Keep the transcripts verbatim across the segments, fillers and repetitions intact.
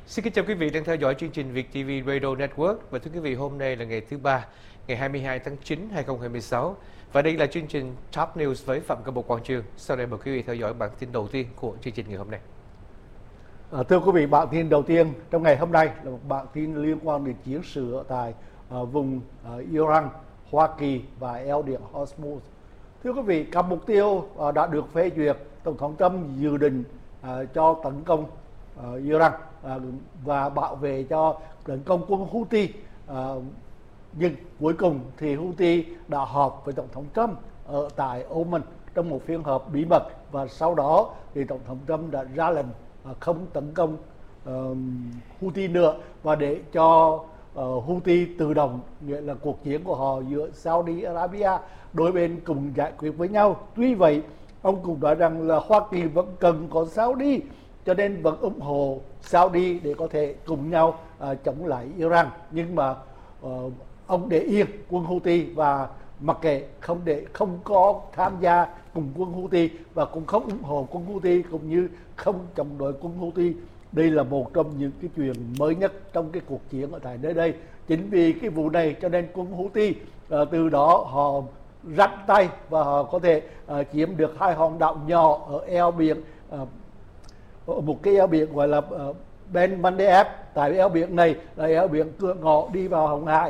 Xin kính chào quý vị đang theo dõi chương trình Việt ti vi Radio Network. Và thưa quý vị, hôm nay là ngày thứ ba, ngày hai mươi hai tháng chín năm hai nghìn không trăm hai mươi sáu. Và đây là chương trình Top News với Phạm Cơ Bộc Quang Trường. Sau đây mời quý vị theo dõi bản tin đầu tiên của chương trình ngày hôm nay. À, thưa quý vị, bản tin đầu tiên trong ngày hôm nay là một bản tin liên quan đến chiến sự ở tại uh, vùng uh, Iran, Hoa Kỳ và eo biển Hormuz. Thưa quý vị, các mục tiêu uh, đã được phê duyệt. Tổng thống Trump dự định uh, cho tấn công uh, Iran uh, và bảo vệ cho tấn công quân Houthi. Uh, nhưng cuối cùng thì Houthi đã họp với Tổng thống Trump ở tại Oman trong một phiên họp bí mật, và sau đó thì Tổng thống Trump đã ra lệnh không tấn công uh, Houthi nữa và để cho uh, Houthi tự động, nghĩa là cuộc chiến của họ giữa Saudi Arabia, đôi bên cùng giải quyết với nhau. Tuy vậy, ông cũng nói rằng là Hoa Kỳ vẫn cần có Saudi, cho nên vẫn ủng hộ Saudi để có thể cùng nhau uh, chống lại Iran. Nhưng mà uh, ông để yên quân Houthi và mặc kệ, không để không có tham gia cùng quân Houthi và cũng không ủng hộ quân Houthi, cũng như không chống đối quân Houthi. Đây là một trong những cái chuyện mới nhất trong cái cuộc chiến ở tại nơi đây. Chính vì cái vụ này cho nên quân Houthi uh, từ đó họ rảnh tay và họ có thể uh, chiếm được hai hòn đảo nhỏ ở eo biển, uh, ở một cái eo biển gọi là uh, Ben Mandeb. Tại eo biển này là eo biển cửa ngõ đi vào Hồng Hải.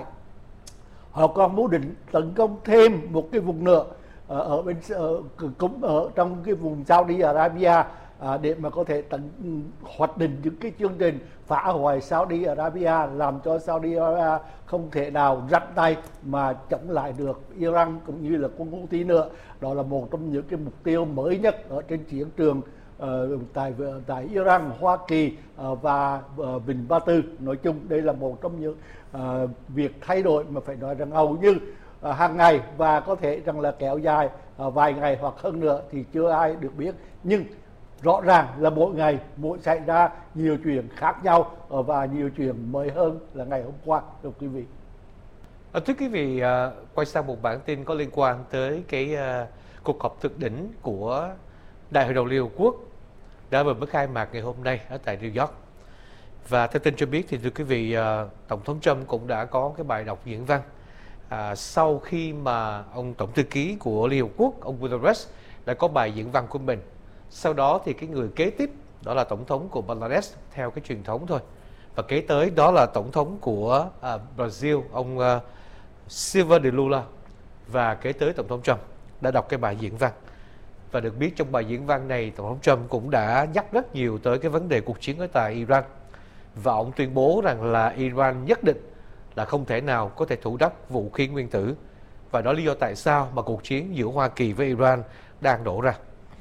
Họ còn mưu định tấn công thêm một cái vùng nữa ở, ở bên ở, cũng ở trong cái vùng Saudi Arabia à, để mà có thể tấn hoạch định những cái chương trình phá hoại Saudi Arabia, làm cho Saudi Arabia không thể nào rảnh tay mà chống lại được Iran cũng như là quân Houthi nữa. Đó là một trong những cái mục tiêu mới nhất ở trên chiến trường uh, tại tại Iran, Hoa Kỳ uh, và uh, Vịnh Ba Tư. Nói chung đây là một trong những uh, việc thay đổi mà phải nói rằng hầu như uh, hàng ngày, và có thể rằng là kéo dài uh, vài ngày hoặc hơn nữa thì chưa ai được biết. Nhưng rõ ràng là mỗi ngày mỗi xảy ra nhiều chuyện khác nhau uh, và nhiều chuyện mới hơn là ngày hôm qua, thưa quý vị. À, thưa quý vị, uh, quay sang một bản tin có liên quan tới cái uh, cuộc họp thượng đỉnh của Đại hội đồng Liên Hợp Quốc đã vừa mới khai mạc ngày hôm nay ở tại New York. Và theo tin cho biết thì thưa quý vị, uh, Tổng thống Trump cũng đã có cái bài đọc diễn văn uh, sau khi mà ông Tổng thư ký của Liên Hợp Quốc, ông Guterres, đã có bài diễn văn của mình. Sau đó thì cái người kế tiếp đó là Tổng thống của Bangladesh theo cái truyền thống thôi. Và kế tới đó là Tổng thống của uh, Brazil, ông uh, Silva de Lula. Và kế tới Tổng thống Trump đã đọc cái bài diễn văn. Và được biết trong bài diễn văn này, Tổng thống Trump cũng đã nhắc rất nhiều tới cái vấn đề cuộc chiến ở tại Iran. Và ông tuyên bố rằng là Iran nhất định là không thể nào có thể thủ đắc vũ khí nguyên tử. Và đó là lý do tại sao mà cuộc chiến giữa Hoa Kỳ với Iran đang đổ ra.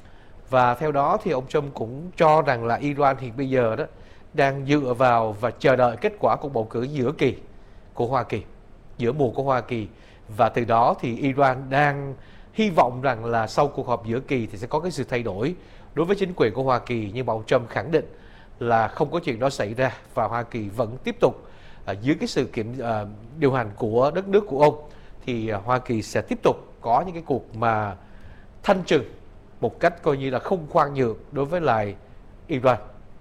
Và theo đó thì ông Trump cũng cho rằng là Iran hiện bây giờ đó đang dựa vào và chờ đợi kết quả cuộc bầu cử giữa kỳ của Hoa Kỳ, giữa mùa của Hoa Kỳ. Và từ đó thì Iran đang hy vọng rằng là sau cuộc họp giữa kỳ thì sẽ có cái sự thay đổi đối với chính quyền của Hoa Kỳ. Nhưng mà ông Trump khẳng định là không có chuyện đó xảy ra, và Hoa Kỳ vẫn tiếp tục uh, dưới cái sự kiểm uh, điều hành của đất nước của ông, thì uh, Hoa Kỳ sẽ tiếp tục có những cái cuộc mà thanh trừng một cách coi như là không khoan nhượng đối với lại Iran.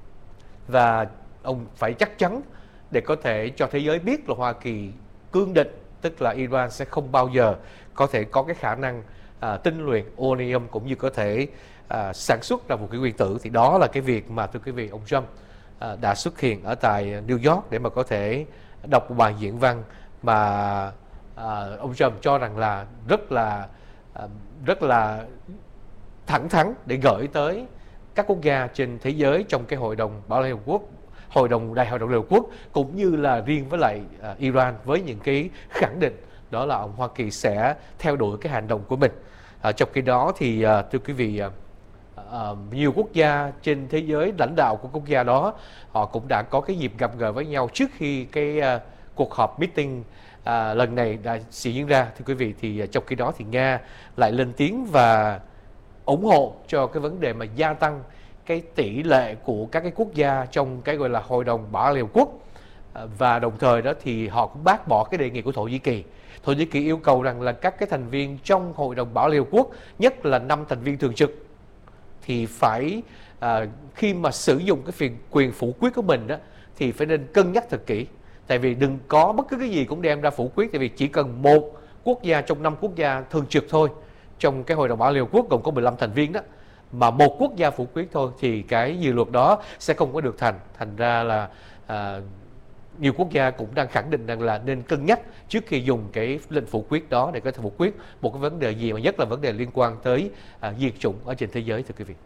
Và ông phải chắc chắn để có thể cho thế giới biết là Hoa Kỳ cương định, tức là Iran sẽ không bao giờ có thể có cái khả năng à, tinh luyện uranium cũng như có thể à, sản xuất ra vũ khí nguyên tử. Thì đó là cái việc mà thưa quý vị, ông Trump à, đã xuất hiện ở tại New York để mà có thể đọc một bài diễn văn mà à, ông Trump cho rằng là rất là à, rất là thẳng thắn để gửi tới các quốc gia trên thế giới trong cái hội đồng Bảo Liên Hợp Quốc, hội đồng Đại hội đồng Liên Hợp Quốc, cũng như là riêng với lại uh, Iran, với những cái khẳng định đó là ông Hoa Kỳ sẽ theo đuổi cái hành động của mình. Uh, trong khi đó thì uh, thưa quý vị, uh, uh, nhiều quốc gia trên thế giới, lãnh đạo của quốc gia đó họ cũng đã có cái dịp gặp gỡ với nhau trước khi cái uh, cuộc họp meeting uh, lần này đã diễn ra. Thưa quý vị, thì uh, trong khi đó thì Nga lại lên tiếng và ủng hộ cho cái vấn đề mà gia tăng cái tỷ lệ của các cái quốc gia trong cái gọi là Hội đồng Bảo an Liên Hợp Quốc. Và đồng thời đó thì họ cũng bác bỏ cái đề nghị của Thổ Nhĩ Kỳ. Thổ Nhĩ Kỳ yêu cầu rằng là các cái thành viên trong Hội đồng Bảo an Liên Hợp Quốc, nhất là năm thành viên thường trực, thì phải à, khi mà sử dụng cái quyền, quyền phủ quyết của mình đó thì phải nên cân nhắc thật kỹ. Tại vì đừng có bất cứ cái gì cũng đem ra phủ quyết, tại vì chỉ cần một quốc gia trong năm quốc gia thường trực thôi, trong cái Hội đồng Bảo an Liên Hợp Quốc gồm có mười lăm thành viên đó, mà một quốc gia phủ quyết thôi thì cái dự luật đó sẽ không có được thành. Thành ra là à, nhiều quốc gia cũng đang khẳng định rằng là nên cân nhắc trước khi dùng cái lệnh phủ quyết đó để có thể phủ quyết một cái vấn đề gì, mà nhất là vấn đề liên quan tới à, diệt chủng ở trên thế giới, thưa quý vị.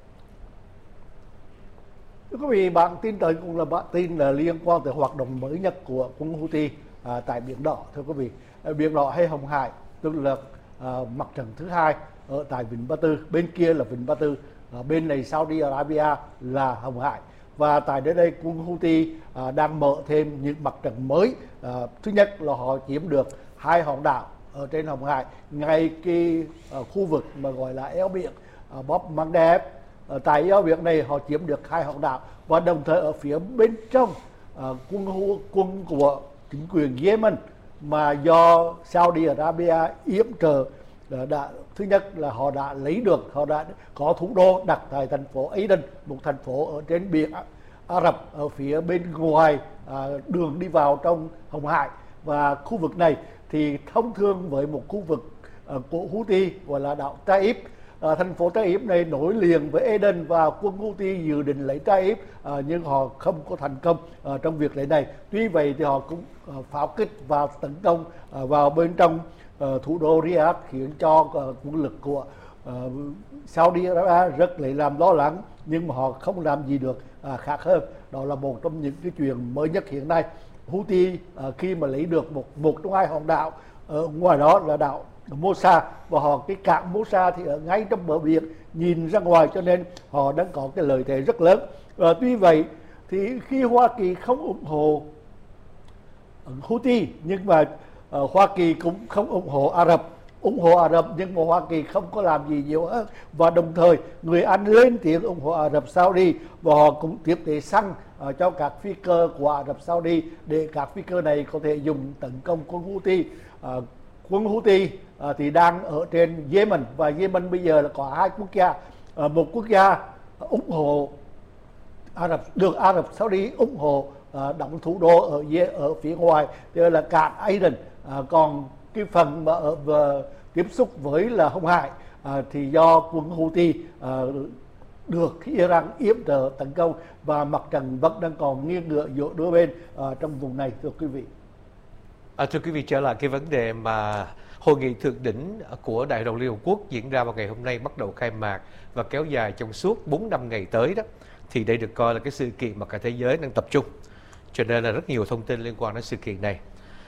Thưa quý vị, bản tin tới cũng là bản tin là liên quan tới hoạt động mới nhất của quân Houthi à, tại Biển Đỏ. Thưa quý vị, Biển Đỏ hay Hồng Hải, tức là à, mặt trận thứ hai ở tại Vịnh Ba Tư, bên kia là Vịnh Ba Tư, à, bên này Saudi Arabia là Hồng Hải. Và tại đến đây quân Houthi à, đang mở thêm những mặt trận mới. À, thứ nhất là họ chiếm được hai hòn đảo ở trên Hồng Hải, ngay cái à, khu vực mà gọi là eo biển à, Bab Mandeb. À, tại eo biển này họ chiếm được hai hòn đảo, và đồng thời ở phía bên trong à, quân quân của chính quyền Yemen mà do Saudi Arabia yểm trợ, đã, đã thứ nhất là họ đã lấy được, họ đã có thủ đô đặt tại thành phố Aden, một thành phố ở trên biển Ả Rập ở phía bên ngoài à, đường đi vào trong Hồng Hải. Và khu vực này thì thông thương với một khu vực à, của Houthi gọi là đảo Taif. À, thành phố Taif này nối liền với Aden, và quân Houthi dự định lấy Taif à, nhưng họ không có thành công à, trong việc lấy này. Tuy vậy thì họ cũng à, pháo kích và tấn công à, vào bên trong à, thủ đô Riyadh, khiến cho à, quân lực của à, Saudi Arabia rất lấy làm lo lắng, nhưng mà họ không làm gì được à, khác hơn. Đó là một trong những cái chuyện mới nhất hiện nay. Houthi à, khi mà lấy được một một trong hai hòn đảo ở ngoài đó là đảo Mosa, và họ cái cảng Mosa thì ở ngay trong bờ biển nhìn ra ngoài, cho nên họ đang có cái lợi thế rất lớn. Và tuy vậy thì khi Hoa Kỳ không ủng hộ Houthi, nhưng mà uh, Hoa Kỳ cũng không ủng hộ Ả Rập, ủng hộ Ả Rập nhưng mà Hoa Kỳ không có làm gì nhiều hơn. Và đồng thời người Anh lên tiếng ủng hộ Ả Rập Saudi, và họ cũng tiếp tế xăng uh, cho các phi cơ của Ả Rập Saudi để các phi cơ này có thể dùng tấn công quân Houthi. Uh, Quân Houthi à, thì đang ở trên Yemen, và Yemen bây giờ là có hai quốc gia, à, một quốc gia ủng hộ Ả Rập, được Ả Rập Saudi ủng hộ à, đóng thủ đô ở ở phía ngoài, tức là cảng Aden, à, còn cái phần mà ở và tiếp xúc với là Hồng Hải à, thì do quân Houthi à, được Iran yểm trợ tấn công, và mặt trận vẫn đang còn nghiêng ngựa giữa đôi bên à, trong vùng này, thưa quý vị. À, thưa quý vị, trở lại cái vấn đề mà hội nghị thượng đỉnh của Đại hội đồng Liên Hợp Quốc diễn ra vào ngày hôm nay, bắt đầu khai mạc và kéo dài trong suốt bốn năm ngày tới đó, thì đây được coi là cái sự kiện mà cả thế giới đang tập trung, cho nên là rất nhiều thông tin liên quan đến sự kiện này.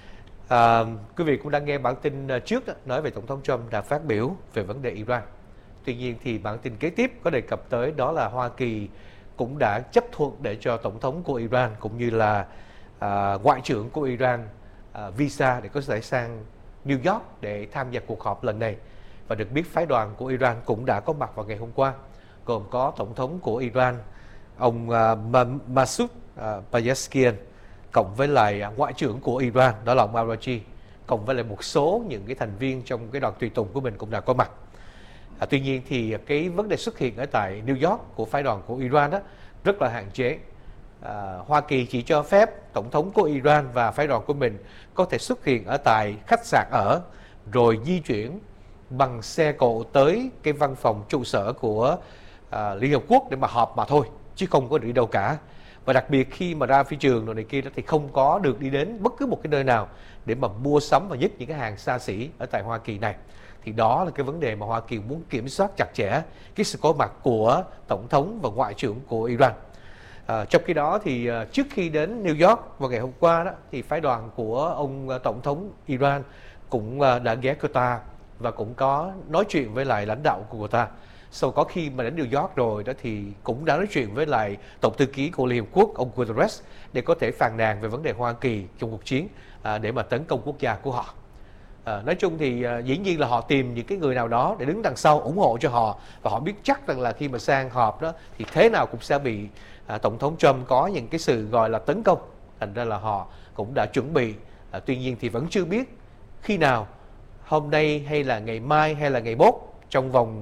À, quý vị cũng đã nghe bản tin trước đó, nói về Tổng thống Trump đã phát biểu về vấn đề Iran. Tuy nhiên thì bản tin kế tiếp có đề cập tới đó là Hoa Kỳ cũng đã chấp thuận để cho Tổng thống của Iran cũng như là à, Ngoại trưởng của Iran À, visa để có thể sang New York để tham gia cuộc họp lần này. Và được biết phái đoàn của Iran cũng đã có mặt vào ngày hôm qua, gồm có Tổng thống của Iran ông uh, Masoud uh, Pezeshkian, cộng với lại uh, Ngoại trưởng của Iran đó là ông Araghchi, cộng với lại một số những cái thành viên trong cái đoàn tùy tùng của mình cũng đã có mặt. À, tuy nhiên thì cái vấn đề xuất hiện ở tại New York của phái đoàn của Iran đó rất là hạn chế. À, Hoa Kỳ chỉ cho phép Tổng thống của Iran và phái đoàn của mình có thể xuất hiện ở tại khách sạn ở, rồi di chuyển bằng xe cộ tới cái văn phòng trụ sở của à, Liên Hợp Quốc để mà họp mà thôi, chứ không có đi đâu cả. Và đặc biệt khi mà ra phi trường rồi này kia đó thì không có được đi đến bất cứ một cái nơi nào để mà mua sắm và nhất những cái hàng xa xỉ ở tại Hoa Kỳ này. Thì đó là cái vấn đề mà Hoa Kỳ muốn kiểm soát chặt chẽ cái sự có mặt của Tổng thống và Ngoại trưởng của Iran. À, trong khi đó thì uh, trước khi đến New York vào ngày hôm qua đó, thì phái đoàn của ông uh, Tổng thống Iran cũng uh, đã ghé Qatar và cũng có nói chuyện với lại lãnh đạo của Qatar. Sau có khi mà đến New York rồi đó thì cũng đã nói chuyện với lại Tổng thư ký của Liên Hợp Quốc ông Guterres để có thể phàn nàn về vấn đề Hoa Kỳ trong cuộc chiến uh, để mà tấn công quốc gia của họ. À, nói chung thì uh, dĩ nhiên là họ tìm những cái người nào đó để đứng đằng sau ủng hộ cho họ, và họ biết chắc rằng là khi mà sang họp đó thì thế nào cũng sẽ bị À, Tổng thống Trump có những cái sự gọi là tấn công, thành ra là họ cũng đã chuẩn bị. À, tuy nhiên thì vẫn chưa biết khi nào, hôm nay hay là ngày mai hay là ngày mốt, trong vòng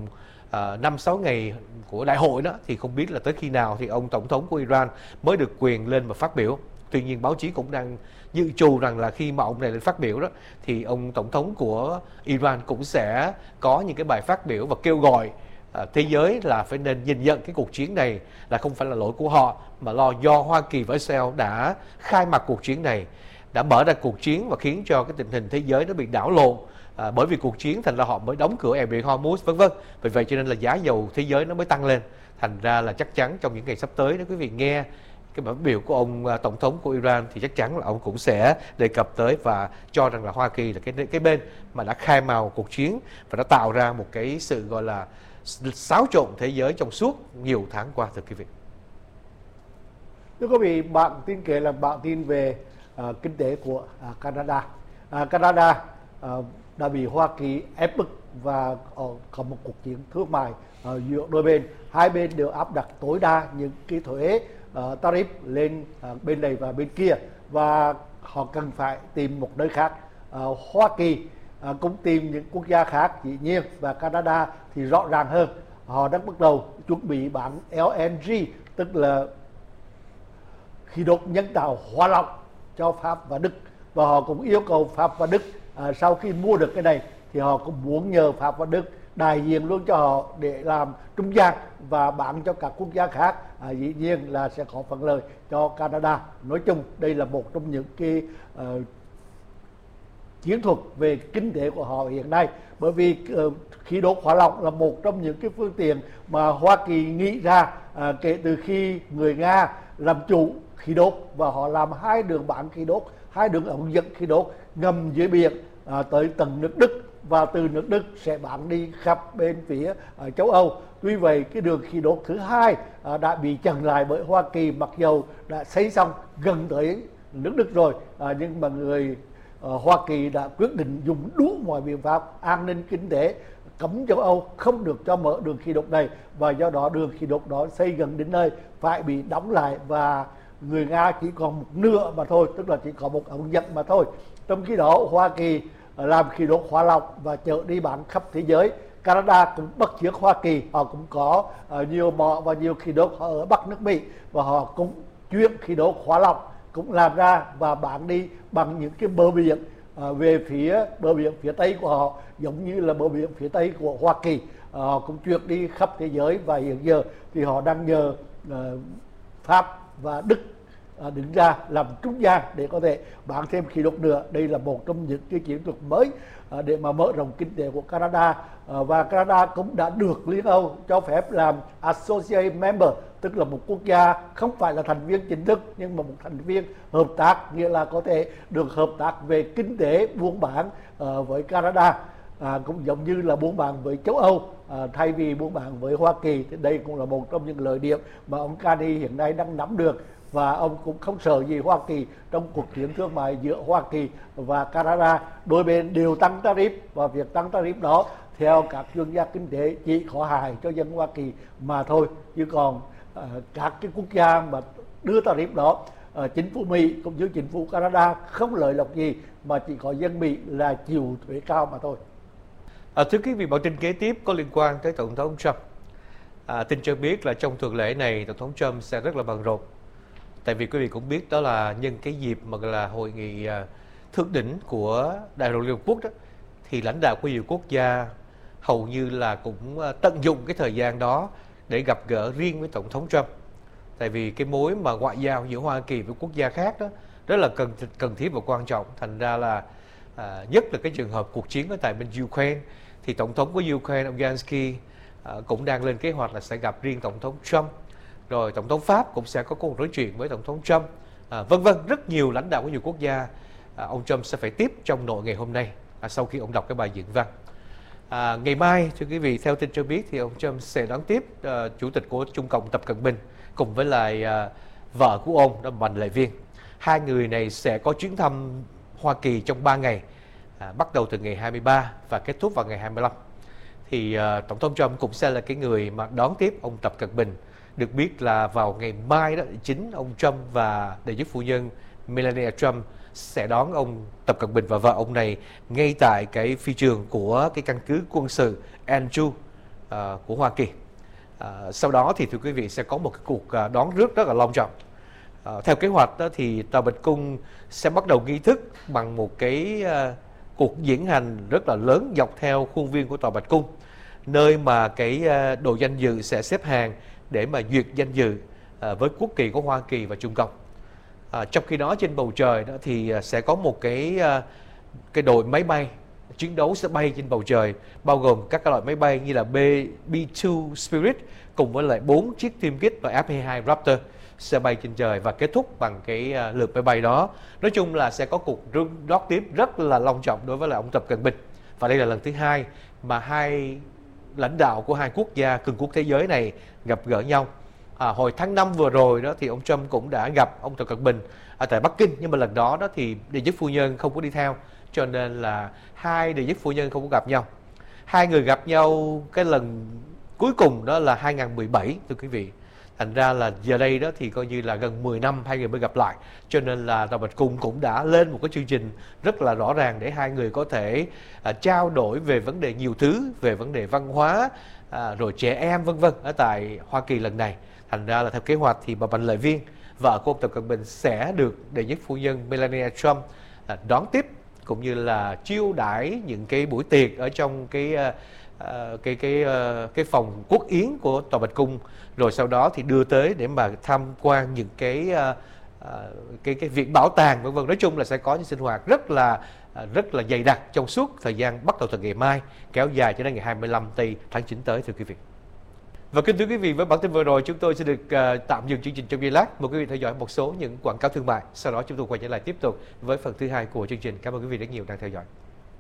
năm sáu ngày của đại hội đó, thì không biết là tới khi nào thì ông tổng thống của Iran mới được quyền lên mà phát biểu. Tuy nhiên báo chí cũng đang dự trù rằng là khi mà ông này lên phát biểu đó thì ông tổng thống của Iran cũng sẽ có những cái bài phát biểu và kêu gọi à, thế giới là phải nên nhìn nhận cái cuộc chiến này là không phải là lỗi của họ, mà lo do Hoa Kỳ và Israel đã khai mạc cuộc chiến này, đã mở ra cuộc chiến và khiến cho cái tình hình thế giới nó bị đảo lộn. À, bởi vì cuộc chiến thành ra họ mới đóng cửa eo biển Hormuz vân vân. Vì vậy cho nên là giá dầu thế giới nó mới tăng lên. Thành ra là chắc chắn trong những ngày sắp tới nếu quý vị nghe cái bài phát biểu của ông à, tổng thống của Iran thì chắc chắn là ông cũng sẽ đề cập tới và cho rằng là Hoa Kỳ là cái cái bên mà đã khai mào cuộc chiến và đã tạo ra một cái sự gọi là xáo trộn thế giới trong suốt nhiều tháng qua, thưa quý vị. Thưa quý vị, bản tin kể là bản tin về uh, kinh tế của uh, Canada. Uh, Canada uh, đã bị Hoa Kỳ ép bức và uh, có một cuộc chiến thương mại uh, giữa đôi bên. Hai bên đều áp đặt tối đa những cái thuế uh, tariff lên uh, bên này và bên kia, và họ cần phải tìm một nơi khác. Uh, Hoa Kỳ uh, cũng tìm những quốc gia khác dĩ nhiên, và Canada thì rõ ràng hơn. Họ đã bắt đầu chuẩn bị bán L N G, tức là khí đốt nhân tạo hóa lỏng cho Pháp và Đức, và họ cũng yêu cầu Pháp và Đức à, sau khi mua được cái này thì họ cũng muốn nhờ Pháp và Đức đại diện luôn cho họ để làm trung gian và bán cho các quốc gia khác. À, dĩ nhiên là sẽ có phần lợi cho Canada. Nói chung đây là một trong những cái uh, chiến thuật về kinh tế của họ hiện nay, bởi vì uh, khí đốt hóa lỏng là một trong những cái phương tiện mà Hoa Kỳ nghĩ ra uh, kể từ khi người Nga làm chủ khí đốt, và họ làm hai đường bán khí đốt, hai đường ống dẫn khí đốt ngầm dưới biển à, tới tận nước Đức, và từ nước Đức sẽ bán đi khắp bên phía à, châu Âu. Tuy vậy cái đường khí đốt thứ hai à, đã bị chặn lại bởi Hoa Kỳ, mặc dầu đã xây xong gần tới nước Đức rồi, à, nhưng mà người à, Hoa Kỳ đã quyết định dùng đủ mọi biện pháp an ninh kinh tế cấm châu Âu không được cho mở đường khí đốt này, và do đó đường khí đốt đó xây gần đến nơi phải bị đóng lại, và người Nga chỉ còn một nửa mà thôi, tức là chỉ có một ống dẫn mà thôi. Trong khi đó Hoa Kỳ làm khí đốt hóa lỏng và chở đi bán khắp thế giới. Canada cũng bắt chước Hoa Kỳ, họ cũng có uh, nhiều mỏ và nhiều khí đốt ở Bắc nước Mỹ, và họ cũng chuyển khí đốt hóa lỏng cũng làm ra và bán đi bằng những cái bờ biển uh, về phía bờ biển phía Tây của họ, giống như là bờ biển phía Tây của Hoa Kỳ. Họ uh, cũng chuyển đi khắp thế giới, và hiện giờ thì họ đang nhờ uh, Pháp và Đức à, đứng ra làm trung gian để có thể bán thêm khí đốt nữa. Đây là một trong những cái chiến thuật mới à, để mà mở rộng kinh tế của Canada, à, và Canada cũng đã được Liên Âu cho phép làm associate member, tức là một quốc gia không phải là thành viên chính thức nhưng mà một thành viên hợp tác, nghĩa là có thể được hợp tác về kinh tế buôn bán à, với Canada. À, cũng giống như là buôn bán với châu Âu à, thay vì buôn bán với Hoa Kỳ. Thì đây cũng là một trong những lợi điểm mà ông Carney hiện nay đang nắm được, và ông cũng không sợ gì Hoa Kỳ trong cuộc chiến thương mại giữa Hoa Kỳ và Canada. Đôi bên đều tăng tariff, và việc tăng tariff đó theo các chuyên gia kinh tế chỉ có hại cho dân Hoa Kỳ mà thôi, chứ còn à, các cái quốc gia mà đưa tariff đó, à, chính phủ Mỹ cũng như chính phủ Canada không lợi lộc gì, mà chỉ có dân Mỹ là chịu thuế cao mà thôi. À, thưa quý vị, bản tin kế tiếp có liên quan tới Tổng thống Trump. À, tin cho biết là trong tuần lễ này Tổng thống Trump sẽ rất là bận rộn. Tại vì quý vị cũng biết đó là nhân cái dịp mà là hội nghị à, thượng đỉnh của Đại hội Liên Hợp Quốc đó, thì lãnh đạo của nhiều quốc gia hầu như là cũng à, tận dụng cái thời gian đó để gặp gỡ riêng với Tổng thống Trump. Tại vì cái mối mà ngoại giao giữa Hoa Kỳ với quốc gia khác đó rất là cần cần thiết và quan trọng. Thành ra là à, nhất là cái trường hợp cuộc chiến ở tại bên Ukraine, thì Tổng thống của Ukraine, ông Zelensky, à, cũng đang lên kế hoạch là sẽ gặp riêng Tổng thống Trump. Rồi Tổng thống Pháp cũng sẽ có cuộc nói chuyện với Tổng thống Trump, à, vân vân. Rất nhiều lãnh đạo của nhiều quốc gia à, ông Trump sẽ phải tiếp trong nội ngày hôm nay, à, sau khi ông đọc cái bài diễn văn. À, ngày mai, thưa quý vị, theo tin cho biết thì ông Trump sẽ đón tiếp à, Chủ tịch của Trung Cộng Tập Cận Bình cùng với lại à, vợ của ông, đó Bành Lệ Viên. Hai người này sẽ có chuyến thăm Hoa Kỳ trong ba ngày, à, bắt đầu từ ngày hai mươi ba và kết thúc vào ngày hai mươi lăm. Thì à, Tổng thống Trump cũng sẽ là cái người mà đón tiếp ông Tập Cận Bình. Được biết là vào ngày mai đó, chính ông Trump và đệ nhất phu nhân Melania Trump sẽ đón ông Tập Cận Bình và vợ ông này ngay tại cái phi trường của cái căn cứ quân sự Andrew uh, của Hoa Kỳ. Uh, sau đó thì thưa quý vị sẽ có một cái cuộc uh, đón rước rất là long trọng. Uh, theo kế hoạch đó, thì Tòa Bạch Cung sẽ bắt đầu nghi thức bằng một cái uh, cuộc diễn hành rất là lớn dọc theo khuôn viên của Tòa Bạch Cung, nơi mà cái uh, đội danh dự sẽ xếp hàng để mà duyệt danh dự uh, với quốc kỳ của Hoa Kỳ và Trung Cộng. Uh, trong khi đó trên bầu trời đó thì uh, sẽ có một cái uh, cái đội máy bay chiến đấu sẽ bay trên bầu trời, bao gồm các loại máy bay như là B, bê hai Spirit cùng với lại bốn chiếc tiêm kích và F hai mươi hai Raptor sẽ bay trên trời và kết thúc bằng cái uh, lượt máy bay đó. Nói chung là sẽ có cuộc đón tiếp rất là long trọng đối với lại ông Tập Cận Bình. Và đây là lần thứ hai mà hai lãnh đạo của hai quốc gia cường quốc thế giới này gặp gỡ nhau. À, hồi tháng năm vừa rồi đó thì ông Trump cũng đã gặp ông Tập Cận Bình ở tại Bắc Kinh, nhưng mà lần đó đó thì đệ nhất phu nhân không có đi theo, cho nên là hai đệ nhất phu nhân không có gặp nhau. Hai người gặp nhau cái lần cuối cùng đó là hai không một bảy thưa quý vị. Thành ra là giờ đây đó thì coi như là gần mười năm hai người mới gặp lại, cho nên là Tòa Bạch Cung cũng đã lên một cái chương trình rất là rõ ràng để hai người có thể à, trao đổi về vấn đề nhiều thứ, về vấn đề văn hóa, à, rồi trẻ em vân vân ở tại Hoa Kỳ lần này. Thành ra là theo kế hoạch thì bà Bành Lợi Viên, vợ của ông Tập Cận Bình, sẽ được đệ nhất phu nhân Melania Trump à, đón tiếp cũng như là chiêu đãi những cái buổi tiệc ở trong cái uh, cái cái uh, cái phòng quốc yến của Tòa Bạch Cung, rồi sau đó thì đưa tới để mà tham quan những cái uh, uh, cái cái viện bảo tàng vân vân. Nói chung là sẽ có những sinh hoạt rất là uh, rất là dày đặc trong suốt thời gian bắt đầu từ ngày mai, kéo dài cho đến ngày hai mươi lăm tây tháng chín tới thưa quý vị. Và kính thưa quý vị, với bản tin vừa rồi chúng tôi sẽ được uh, tạm dừng chương trình trong giây lát. Mời quý vị theo dõi một số những quảng cáo thương mại. Sau đó chúng tôi quay trở lại tiếp tục với phần thứ hai của chương trình. Cảm ơn quý vị rất nhiều đang theo dõi.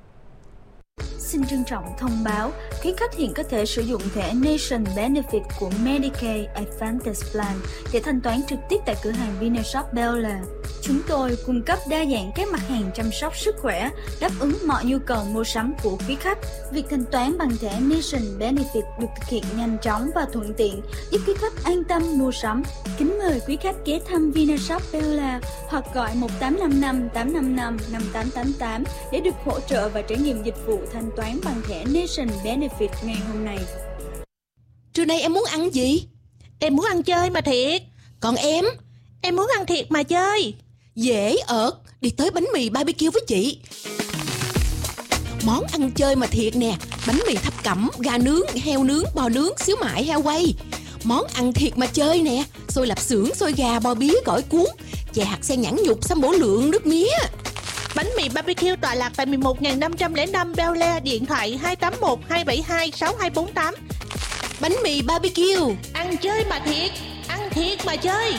Xin trân trọng thông báo, quý khách hiện có thể sử dụng thẻ Nation Benefit của Medicaid Advantage Plan để thanh toán trực tiếp tại cửa hàng Vinashop Bella. Chúng tôi cung cấp đa dạng các mặt hàng chăm sóc sức khỏe, đáp ứng mọi nhu cầu mua sắm của quý khách. Việc thanh toán bằng thẻ Nation Benefit được thực hiện nhanh chóng và thuận tiện, giúp quý khách an tâm mua sắm. Kính mời quý khách ghé thăm Vinashop Bella hoặc gọi một tám năm năm tám năm năm năm tám tám tám để được hỗ trợ và trải nghiệm dịch vụ thanh toán bằng thẻ Nation Benefit ngày hôm nay. Trưa nay em muốn ăn gì? Em muốn ăn chơi mà thiệt. Còn em? Em muốn ăn thiệt mà chơi. Dễ ợt, đi tới bánh mì ba bê kiu với chị. Món ăn chơi mà thiệt nè, bánh mì thập cẩm, gà nướng, heo nướng, bò nướng, xíu mại, heo quay. Món ăn thiệt mà chơi nè, xôi lạp xưởng, xôi gà, bò bía, gỏi cuốn, chè hạt sen nhãn nhục, sâm bổ lượng, nước mía. Bánh mì ba bê kiu tọa lạc tại mười một nghìn năm trăm lẻ năm Bel Air, điện thoại hai tám một hai bảy hai sáu hai bốn tám. Bánh mì ba bê kiu, ăn chơi mà thiệt, ăn thiệt mà chơi.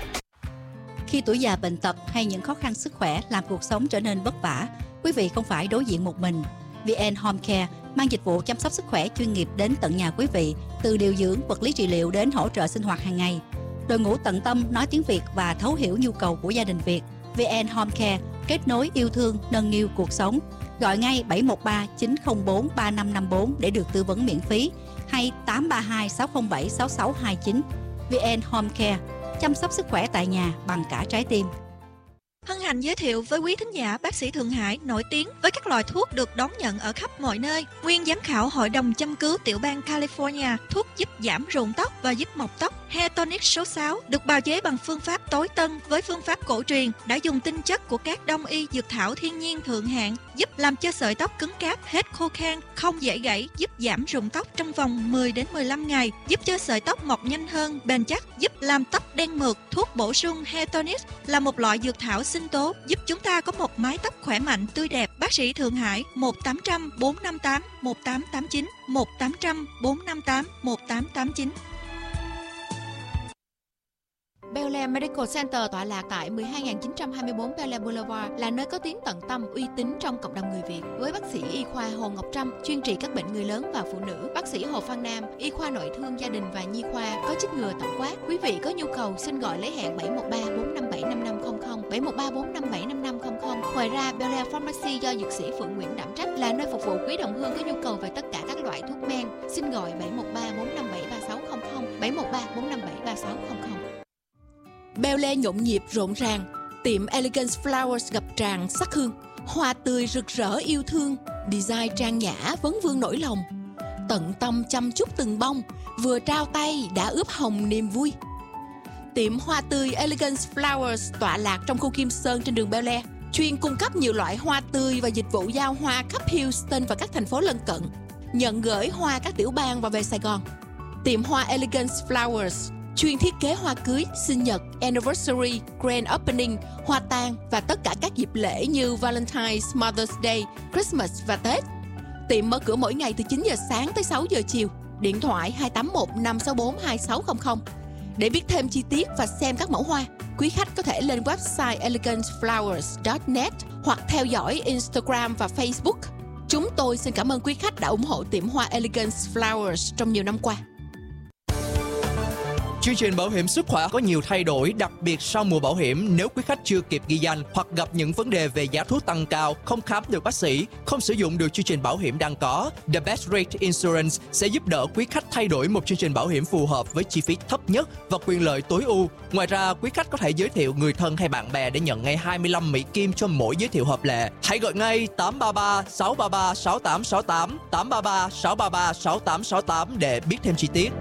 Khi tuổi già bệnh tật hay những khó khăn sức khỏe làm cuộc sống trở nên vất vả, quý vị không phải đối diện một mình. vê en Home Care mang dịch vụ chăm sóc sức khỏe chuyên nghiệp đến tận nhà quý vị, từ điều dưỡng, vật lý trị liệu đến hỗ trợ sinh hoạt hàng ngày. Đội ngũ tận tâm nói tiếng Việt và thấu hiểu nhu cầu của gia đình Việt. vê en Home Care kết nối yêu thương, nâng niu cuộc sống. Gọi ngay bảy một ba chín không bốn ba năm năm bốn để được tư vấn miễn phí, hay tám ba hai sáu không bảy sáu sáu hai chín. vê en Home Care, chăm sóc sức khỏe tại nhà bằng cả trái tim. Hân hạnh giới thiệu với quý thính giả bác sĩ Thượng Hải nổi tiếng với các loại thuốc được đón nhận ở khắp mọi nơi. Nguyên giám khảo Hội đồng châm cứu tiểu bang California, thuốc giúp giảm rụng tóc và giúp mọc tóc Hair Tonic số sáu được bào chế bằng phương pháp tối tân với phương pháp cổ truyền, đã dùng tinh chất của các đông y dược thảo thiên nhiên thượng hạng, giúp làm cho sợi tóc cứng cáp, hết khô khan, không dễ gãy, giúp giảm rụng tóc trong vòng mười đến mười lăm ngày, giúp cho sợi tóc mọc nhanh hơn, bền chắc, giúp làm tóc đen mượt. Thuốc bổ sung Hair Tonic là một loại dược thảo sinh tố giúp chúng ta có một mái tóc khỏe mạnh, tươi đẹp. Bác sĩ Thượng Hải một tám không không bốn năm tám một tám tám chín một tám không không bốn năm tám một tám tám chín. Bel Air Medical Center tọa lạc tại mười hai nghìn chín trăm hai mươi bốn Bel Air Boulevard, là nơi có tiếng tận tâm, uy tín trong cộng đồng người Việt. Với bác sĩ y khoa Hồ Ngọc Trâm, chuyên trị các bệnh người lớn và phụ nữ, bác sĩ Hồ Phan Nam, y khoa nội thương gia đình và nhi khoa, có chích ngừa tổng quát. Quý vị có nhu cầu xin gọi lấy hẹn bảy một ba bốn năm bảy năm năm không không, bảy một ba bốn năm bảy năm năm không không. Ngoài ra, Bel Air Pharmacy do dược sĩ Phượng Nguyễn đảm trách là nơi phục vụ quý đồng hương có nhu cầu về tất cả các loại thuốc men. Xin gọi bảy một ba bốn năm bảy ba sáu không không, bảy một ba bốn năm bảy ba sáu không không. Bel Air nhộn nhịp rộn ràng, tiệm Elegance Flowers ngập tràn sắc hương, hoa tươi rực rỡ yêu thương, design trang nhã vấn vương nỗi lòng. tận tâm chăm chút từng bông, vừa trao tay đã ướp hồng niềm vui. Tiệm hoa tươi Elegance Flowers tọa lạc trong khu Kim Sơn trên đường Bel Air, chuyên cung cấp nhiều loại hoa tươi và dịch vụ giao hoa khắp Houston và các thành phố lân cận, nhận gửi hoa các tiểu bang và về Sài Gòn. Tiệm hoa Elegance Flowers chuyên thiết kế hoa cưới, sinh nhật, anniversary, grand opening, hoa tang và tất cả các dịp lễ như Valentine's, Mother's Day, Christmas và Tết. Tiệm mở cửa mỗi ngày từ chín giờ sáng tới sáu giờ chiều. Điện thoại hai tám một năm sáu bốn hai sáu không không. Để biết thêm chi tiết và xem các mẫu hoa, quý khách có thể lên website elegance flowers chấm net hoặc theo dõi Instagram và Facebook. Chúng tôi xin cảm ơn quý khách đã ủng hộ tiệm hoa Elegance Flowers trong nhiều năm qua. Chương trình bảo hiểm sức khỏe có nhiều thay đổi, đặc biệt sau mùa bảo hiểm. Nếu quý khách chưa kịp ghi danh hoặc gặp những vấn đề về giá thuốc tăng cao, không khám được bác sĩ, không sử dụng được chương trình bảo hiểm đang có, The Best Rate Insurance sẽ giúp đỡ quý khách thay đổi một chương trình bảo hiểm phù hợp với chi phí thấp nhất và quyền lợi tối ưu. Ngoài ra, quý khách có thể giới thiệu người thân hay bạn bè để nhận ngay hai mươi lăm Mỹ Kim cho mỗi giới thiệu hợp lệ. Hãy gọi ngay tám ba ba sáu ba ba sáu tám sáu tám, tám ba ba sáu ba ba sáu tám sáu tám để biết thêm chi tiết.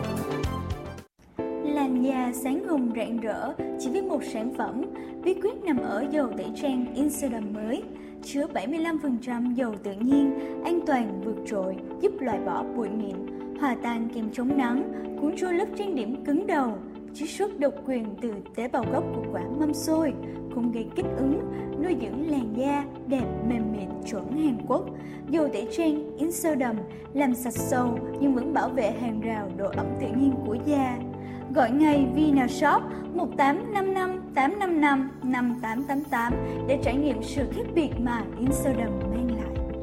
Làn da sáng hồng rạng rỡ chỉ với một sản phẩm, bí quyết nằm ở dầu tẩy trang Insodam mới, chứa bảy mươi lăm phần trăm dầu tự nhiên, an toàn vượt trội, giúp loại bỏ bụi mịn, hòa tan kem chống nắng, cuốn trôi lớp trang điểm cứng đầu, chiết xuất độc quyền từ tế bào gốc của quả mâm xôi, không gây kích ứng, nuôi dưỡng làn da đẹp mềm mịn chuẩn Hàn Quốc. Dầu tẩy trang Insodam làm sạch sâu nhưng vẫn bảo vệ hàng rào độ ẩm tự nhiên của da. Gọi ngay Vinashop một tám năm năm tám năm năm năm tám tám tám để trải nghiệm sự khác biệt mà Insodam mang